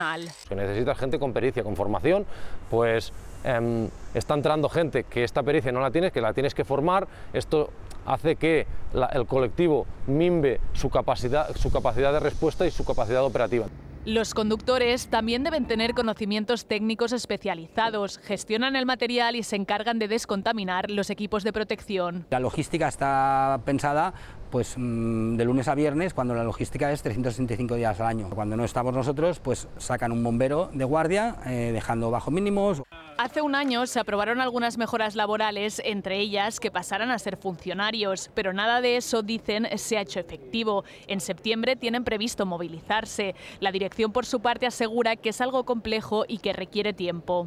Que necesitas gente con pericia, con formación, pues está entrando gente que esta pericia no la tienes, que la tienes que formar. Esto hace que el colectivo mimbe su capacidad de respuesta y su capacidad operativa. Los conductores también deben tener conocimientos técnicos especializados, gestionan el material y se encargan de descontaminar los equipos de protección. La logística está pensada pues de lunes a viernes, cuando la logística es 365 días al año. Cuando no estamos nosotros, pues sacan un bombero de guardia, dejando bajo mínimos. Hace un año se aprobaron algunas mejoras laborales, entre ellas que pasaran a ser funcionarios, pero nada de eso, dicen, se ha hecho efectivo. En septiembre tienen previsto movilizarse. La dirección, por su parte, asegura que es algo complejo y que requiere tiempo.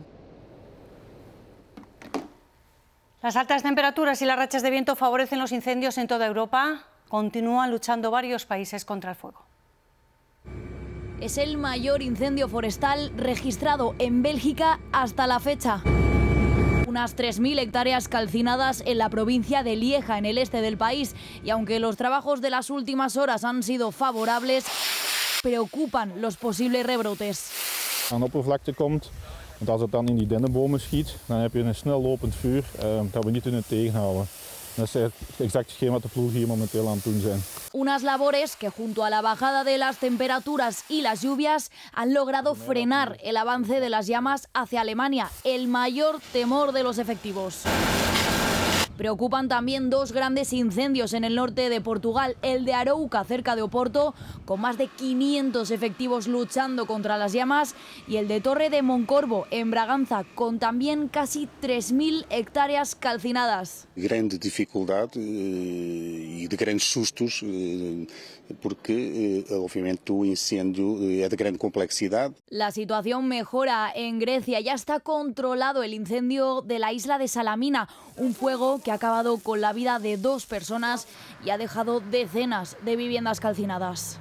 Las altas temperaturas y las rachas de viento favorecen los incendios en toda Europa. Continúan luchando varios países contra el fuego. Es el mayor incendio forestal registrado en Bélgica hasta la fecha. Unas 3.000 hectáreas calcinadas en la provincia de Lieja, en el este del país. Y aunque los trabajos de las últimas horas han sido favorables, preocupan los posibles rebrotes. Aan de oppervlakte komt, want als het dan in die dennenbomen schiet, dan heb je een snel lopend vuur dat we niet kunnen tegenhouden. Dat is exact hetgeen wat de ploegen hier momenteel aan het doen zijn. Unas labores que, junto a la bajada de las temperaturas y las lluvias, han logrado frenar el avance de las llamas hacia Alemania, el mayor temor de los efectivos. Preocupan también dos grandes incendios en el norte de Portugal, el de Arouca, cerca de Oporto, con más de 500 efectivos luchando contra las llamas, y el de Torre de Moncorvo, en Braganza, con también casi 3.000 hectáreas calcinadas. Grande dificuldad y de grandes sustos, porque obviamente el incendio es de gran complejidad. La situación mejora en Grecia. Ya está controlado el incendio de la isla de Salamina, un fuego que ha acabado con la vida de 2 personas y ha dejado decenas de viviendas calcinadas.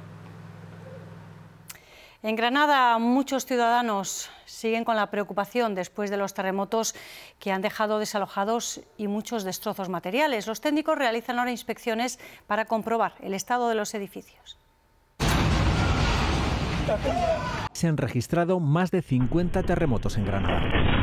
En Granada, muchos ciudadanos siguen con la preocupación después de los terremotos que han dejado desalojados y muchos destrozos materiales. Los técnicos realizan ahora inspecciones para comprobar el estado de los edificios. Se han registrado más de 50 terremotos en Granada.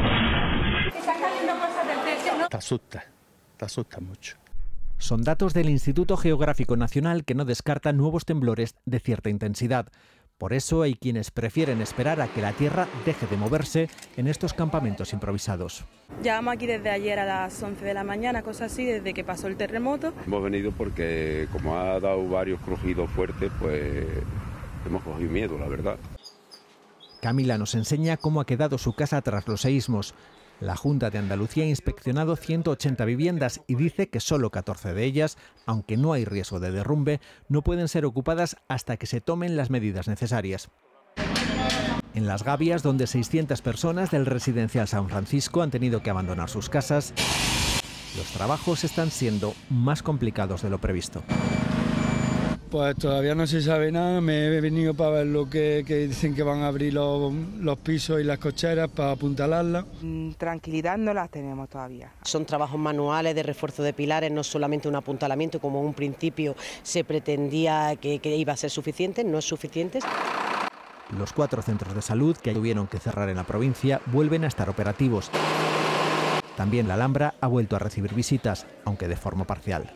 Te asusta mucho. Son datos del Instituto Geográfico Nacional que no descartan nuevos temblores de cierta intensidad. Por eso hay quienes prefieren esperar a que la tierra deje de moverse en estos campamentos improvisados. Llevamos aquí desde ayer a las 11 de la mañana, cosas así, desde que pasó el terremoto. Hemos venido porque como ha dado varios crujidos fuertes, pues hemos cogido miedo, la verdad. Camila nos enseña cómo ha quedado su casa tras los seísmos. La Junta de Andalucía ha inspeccionado 180 viviendas y dice que solo 14 de ellas, aunque no hay riesgo de derrumbe, no pueden ser ocupadas hasta que se tomen las medidas necesarias. En Las Gavias, donde 600 personas del residencial San Francisco han tenido que abandonar sus casas, los trabajos están siendo más complicados de lo previsto. Pues todavía no se sabe nada, me he venido para ver lo que dicen que van a abrir los pisos y las cocheras para apuntalarlas. Tranquilidad no las tenemos todavía. Son trabajos manuales de refuerzo de pilares, no solamente un apuntalamiento como en un principio se pretendía que iba a ser suficiente, no es suficiente. Los 4 centros de salud que tuvieron que cerrar en la provincia vuelven a estar operativos. También la Alhambra ha vuelto a recibir visitas, aunque de forma parcial.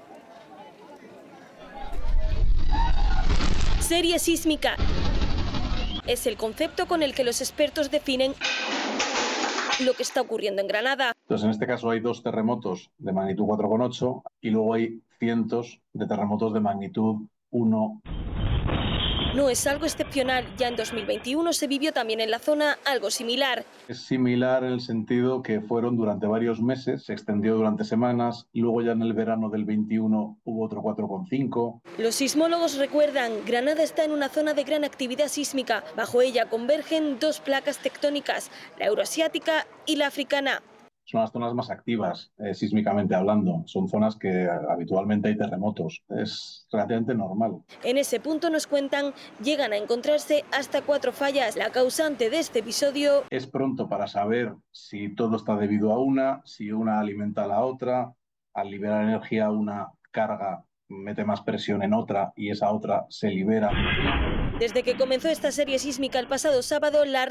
Serie sísmica es el concepto con el que los expertos definen lo que está ocurriendo en Granada. Entonces, en este caso hay 2 terremotos de magnitud 4,8 y luego hay cientos de terremotos de magnitud 1. No es algo excepcional, ya en 2021 se vivió también en la zona algo similar. Es similar en el sentido que fueron durante varios meses, se extendió durante semanas, y luego ya en el verano del 21 hubo otro 4,5. Los sismólogos recuerdan, Granada está en una zona de gran actividad sísmica. Bajo ella convergen 2 placas tectónicas, la euroasiática y la africana. Son las zonas más activas, sísmicamente hablando. Son zonas que habitualmente hay terremotos. Es relativamente normal. En ese punto, nos cuentan, llegan a encontrarse hasta 4 fallas. La causante de este episodio... Es pronto para saber si todo está debido a una, si una alimenta a la otra. Al liberar energía, una carga mete más presión en otra y esa otra se libera. Desde que comenzó esta serie sísmica el pasado sábado, la red